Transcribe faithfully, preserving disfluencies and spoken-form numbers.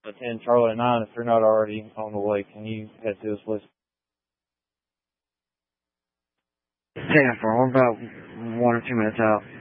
ten Charlie nine, if you're not already on the way, can you head to us, please? ten four, we're about one or two minutes out.